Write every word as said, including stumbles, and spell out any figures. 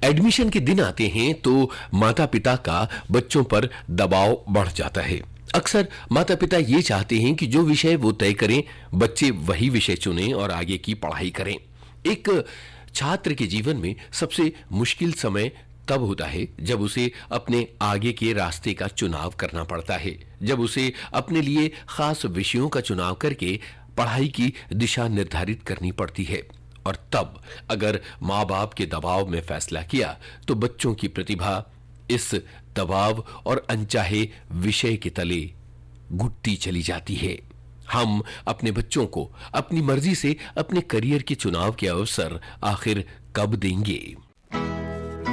Admission के दिन आते हैं तो माता पिता का बच्चों पर दबाव बढ़ जाता है। अक्सर माता पिता ये चाहते हैं कि जो विषय वो तय करें, बच्चे वही विषय चुनें और आगे की पढ़ाई करें। एक छात्र के जीवन में सबसे मुश्किल समय तब होता है जब उसे अपने आगे के रास्ते का चुनाव करना पड़ता है, जब उसे अपने लिए खास विषयों का चुनाव करके पढ़ाई की दिशा निर्धारित करनी पड़ती है। और तब अगर माँ बाप के दबाव में फैसला किया तो बच्चों की प्रतिभा इस दबाव और अनचाहे विषय के तले घुटती चली जाती है। हम अपने बच्चों को अपनी मर्जी से अपने करियर के चुनाव के अवसर आखिर कब देंगे?